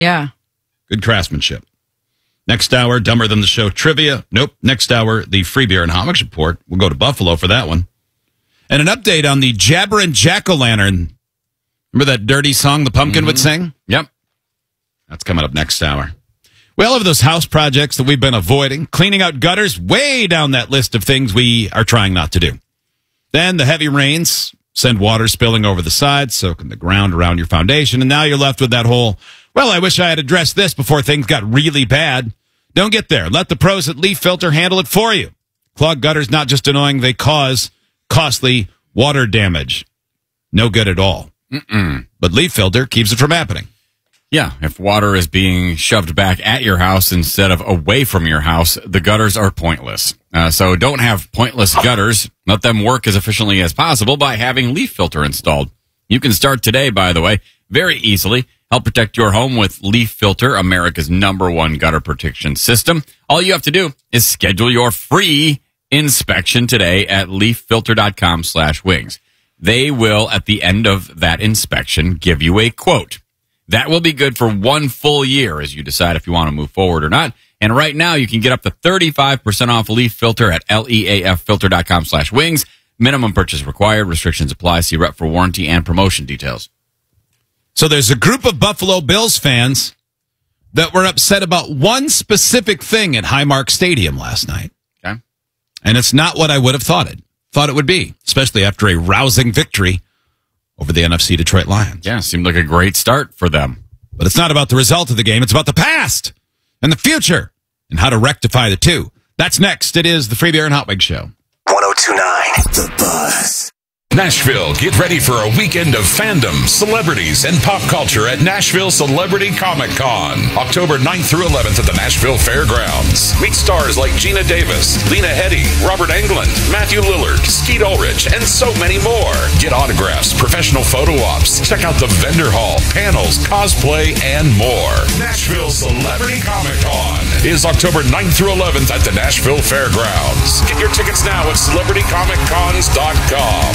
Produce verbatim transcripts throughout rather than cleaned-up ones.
Yeah. Good craftsmanship. Next hour, Dumber Than the Show trivia. Nope. Next hour, the Free Beer and Hot Mix Report. We'll go to Buffalo for that one. And an update on the Jabberin' Jack-O-Lantern. Remember that dirty song the pumpkin mm-hmm. would sing? Yep. That's coming up next hour. We all have those house projects that we've been avoiding. Cleaning out gutters, way down that list of things we are trying not to do. Then the heavy rains send water spilling over the sides, soaking the ground around your foundation. And now you're left with that whole, well, I wish I had addressed this before things got really bad. Don't get there. Let the pros at Leaf Filter handle it for you. Clogged gutters, not just annoying, they cause costly water damage. No good at all. Mm-mm. But Leaf Filter keeps it from happening. Yeah, if water is being shoved back at your house instead of away from your house, the gutters are pointless. Uh, so don't have pointless gutters. Let them work as efficiently as possible by having Leaf Filter installed. You can start today, by the way, very easily. Help protect your home with Leaf Filter, America's number one gutter protection system. All you have to do is schedule your free inspection today at leaffilter.com slash wings. They will, at the end of that inspection, give you a quote. That will be good for one full year as you decide if you want to move forward or not. And right now, you can get up to thirty-five percent off Leaf Filter at leaffilter.com slash wings. Minimum purchase required. Restrictions apply. See rep for warranty and promotion details. So there's a group of Buffalo Bills fans that were upset about one specific thing at Highmark Stadium last night. Okay. And it's not what I would have thought it, thought it would be, especially after a rousing victory over the N F C Detroit Lions. Yeah, seemed like a great start for them. But it's not about the result of the game. It's about the past and the future and how to rectify the two. That's next. It is the Free Beer and Hot Wings Show. one oh two point nine The Buzz. Nashville, get ready for a weekend of fandom, celebrities, and pop culture at Nashville Celebrity Comic Con, October ninth through eleventh at the Nashville Fairgrounds. Meet stars like Gina Davis, Lena Headey, Robert Englund, Matthew Lillard, Skeet Ulrich, and so many more. Get autographs, professional photo ops, check out the vendor hall, panels, cosplay, and more. Nashville Celebrity Comic Con is October ninth through eleventh at the Nashville Fairgrounds. Get your tickets now at celebrity comic cons dot com.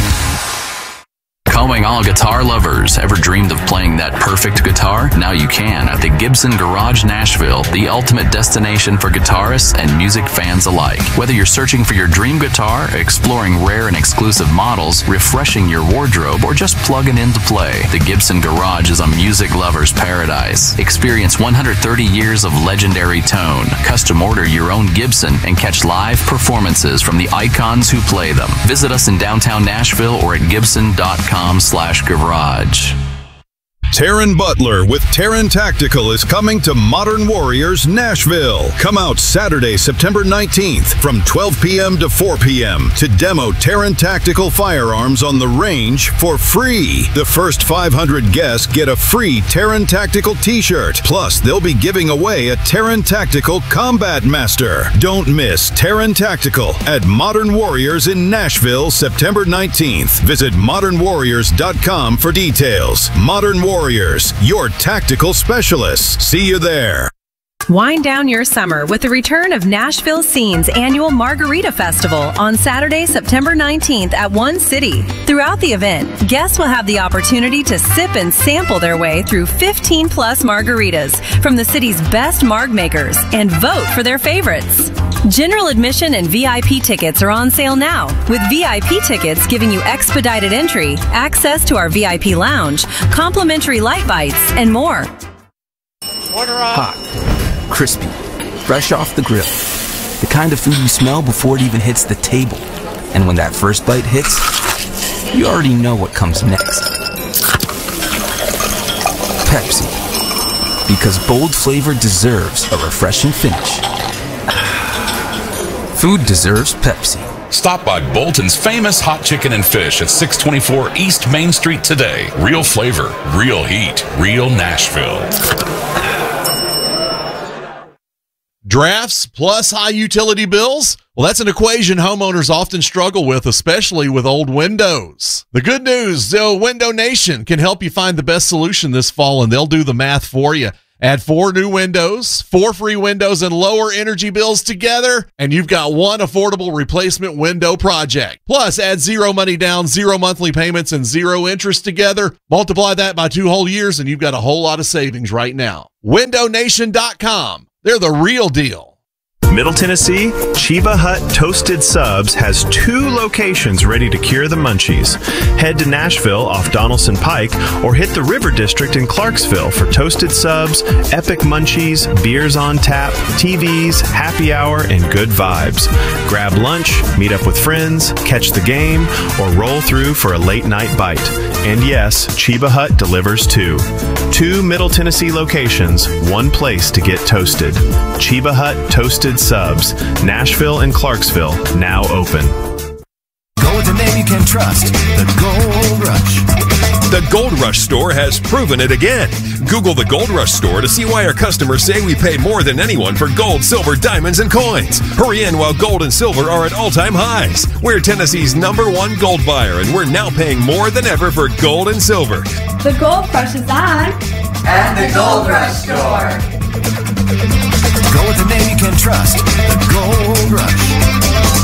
Calling all guitar lovers. Ever dreamed of playing that perfect guitar? Now you can at the Gibson Garage Nashville, the ultimate destination for guitarists and music fans alike. Whether you're searching for your dream guitar, exploring rare and exclusive models, refreshing your wardrobe, or just plugging in to play, the Gibson Garage is a music lover's paradise. Experience one hundred thirty years of legendary tone. Custom order your own Gibson and catch live performances from the icons who play them. Visit us in downtown Nashville or at gibson dot com slash garage. Taryn Butler with Taryn Tactical is coming to Modern Warriors Nashville. Come out Saturday, September nineteenth from twelve p.m. to four p.m. to demo Taryn Tactical firearms on the range for free. The first five hundred guests get a free Taryn Tactical t-shirt. Plus, they'll be giving away a Taryn Tactical Combat Master. Don't miss Taryn Tactical at Modern Warriors in Nashville, September nineteenth. Visit modern warriors dot com for details. Modern Warriors Warriors, your tactical specialists. See you there. Wind down your summer with the return of Nashville Scene's annual Margarita Festival on Saturday, September nineteenth at One City. Throughout the event, guests will have the opportunity to sip and sample their way through fifteen plus margaritas from the city's best marg makers and vote for their favorites. General admission and V I P tickets are on sale now, with V I P tickets giving you expedited entry, access to our V I P lounge, complimentary light bites, and more. Hot, crispy, fresh off the grill. The kind of food you smell before it even hits the table. And when that first bite hits, you already know what comes next. Pepsi. Because bold flavor deserves a refreshing finish. Food deserves Pepsi. Stop by Bolton's famous hot chicken and fish at six twenty-four East Main Street today. Real flavor, real heat, real Nashville. Drafts plus high utility bills? Well, that's an equation homeowners often struggle with, especially with old windows. The good news, though, Window Nation can help you find the best solution this fall, and they'll do the math for you. Add four new windows, four free windows, and lower energy bills together, and you've got one affordable replacement window project. Plus, add zero money down, zero monthly payments, and zero interest together. Multiply that by two whole years, and you've got a whole lot of savings right now. window nation dot com. They're the real deal. Middle Tennessee, Chiba Hut Toasted Subs has two locations ready to cure the munchies. Head to Nashville off Donaldson Pike or hit the River District in Clarksville for toasted subs, epic munchies, beers on tap, T Vs, happy hour, and good vibes. Grab lunch, meet up with friends, catch the game, or roll through for a late night bite. And yes, Chiba Hut delivers too. Two Middle Tennessee locations, one place to get toasted. Chiba Hut Toasted Subs, Nashville and Clarksville, now open. Go with the name you can trust, the Gold Rush. The Gold Rush Store has proven it again. Google the Gold Rush Store to see why our customers say we pay more than anyone for gold, silver, diamonds, and coins. Hurry in while gold and silver are at all-time highs. We're Tennessee's number one gold buyer, and we're now paying more than ever for gold and silver. The Gold Rush is on at the Gold Rush Store. Go with the name you can trust, the Gold Rush.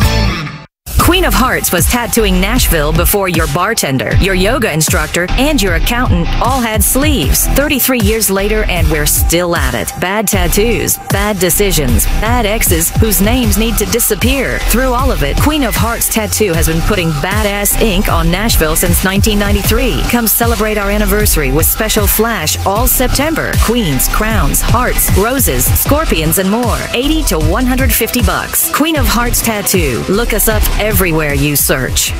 Queen of Hearts was tattooing Nashville before your bartender, your yoga instructor, and your accountant all had sleeves. thirty-three years later, and we're still at it. Bad tattoos, bad decisions, bad exes whose names need to disappear. Through all of it, Queen of Hearts Tattoo has been putting badass ink on Nashville since nineteen ninety-three. Come celebrate our anniversary with special flash all September. Queens, crowns, hearts, roses, scorpions, and more. eighty to one hundred fifty bucks. Queen of Hearts Tattoo. Look us up everywhere you search.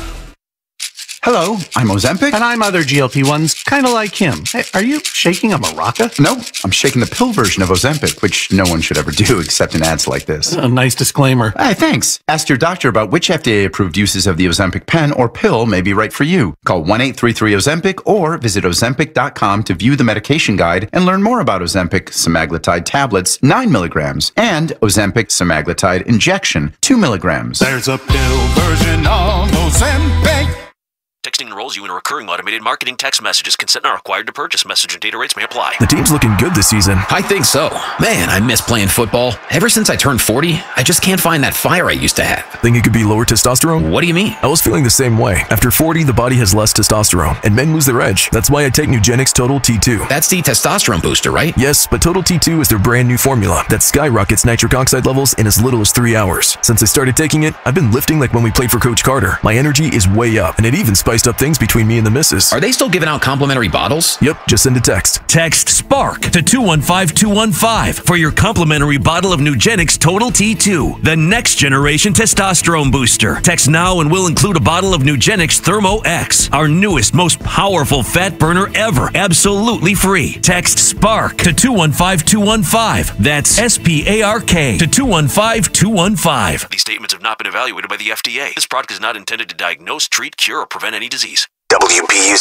Hello, I'm Ozempic. And I'm other G L P ones, kind of like him. Hey, are you shaking a maraca? No, I'm shaking the pill version of Ozempic, which no one should ever do except in ads like this. A nice disclaimer. Hey, thanks. Ask your doctor about which F D A-approved uses of the Ozempic pen or pill may be right for you. Call one eight three three Ozempic or visit ozempic dot com to view the medication guide and learn more about Ozempic semaglutide tablets, nine milligrams, and Ozempic semaglutide injection, two milligrams. There's a pill version of Ozempic. Texting enrolls you in a recurring automated marketing text messages. Consent not required to purchase. Message and data rates may apply. The team's looking good this season. I think so. Man, I miss playing football. Ever since I turned forty, I just can't find that fire I used to have. Think it could be lower testosterone? What do you mean? I was feeling the same way. After forty, the body has less testosterone, and men lose their edge. That's why I take Nugenix Total T two. That's the testosterone booster, right? Yes, but Total T two is their brand new formula that skyrockets nitric oxide levels in as little as three hours. Since I started taking it, I've been lifting like when we played for Coach Carter. My energy is way up, and it even spiced up things between me and the missus. Are they still giving out complimentary bottles? Yep, just send a text. Text SPARK to two one five two one five for your complimentary bottle of Nugenix Total T two, the next generation testosterone booster. Text now and we'll include a bottle of Nugenix Thermo X, our newest, most powerful fat burner ever, absolutely free. Text SPARK to two one five two one five. That's S P A R K to two one five two one five. These statements have not been evaluated by the F D A. This product is not intended to diagnose, treat, cure, or prevent any disease. W B U